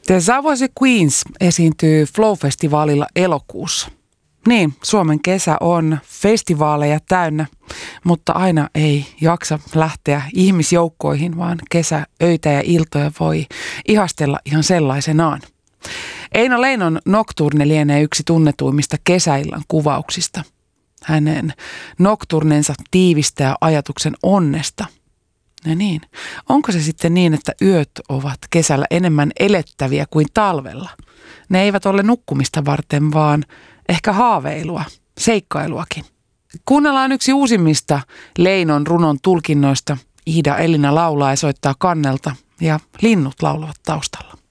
The Savoy Queens esiintyy Flow-festivaalilla elokuussa. Niin, Suomen kesä on festivaaleja täynnä, mutta aina ei jaksa lähteä ihmisjoukkoihin, vaan kesäöitä ja iltoja voi ihastella ihan sellaisenaan. Eino Leinon Nocturne lienee yksi tunnetuimmista kesäillan kuvauksista. Hänen Nocturnensa tiivistää ajatuksen onnesta. Ja niin, onko se sitten niin, että yöt ovat kesällä enemmän elettäviä kuin talvella? Ne eivät ole nukkumista varten, vaan ehkä haaveilua, seikkailuakin. Kuunnellaan yksi uusimmista Leinon runon tulkinnoista. Iida Elina laulaa ja soittaa kannelta ja linnut laulavat taustalla.